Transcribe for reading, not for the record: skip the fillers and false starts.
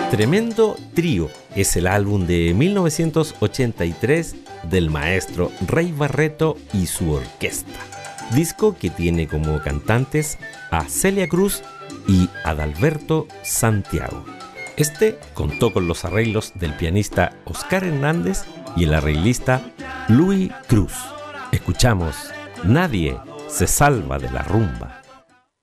Tremendo Trío es el álbum de 1983 del maestro Rey Barreto y su orquesta. Disco que tiene como cantantes a Celia Cruz y Adalberto Santiago. Este contó con los arreglos del pianista Oscar Hernández y el arreglista Luis Cruz. Escuchamos Nadie se salva de la rumba.